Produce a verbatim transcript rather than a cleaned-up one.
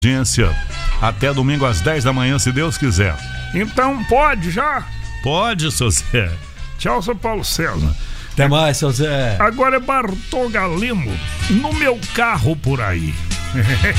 Audiência até domingo às dez da manhã, se Deus quiser. Então pode já? Pode, seu Zé. Tchau, seu Paulo César. Até mais, seu Zé. Agora é Bartô Galimo no meu carro por aí.